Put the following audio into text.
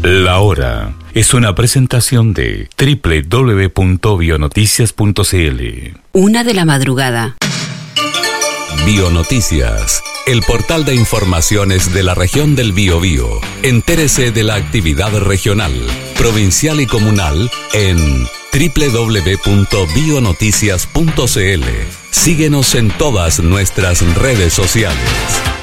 La Hora es una presentación de www.bionoticias.cl. 1:00 a.m. Bionoticias, el portal de informaciones de la región del Biobío. Entérese de la actividad regional, provincial y comunal en www.bionoticias.cl. Síguenos en todas nuestras redes sociales.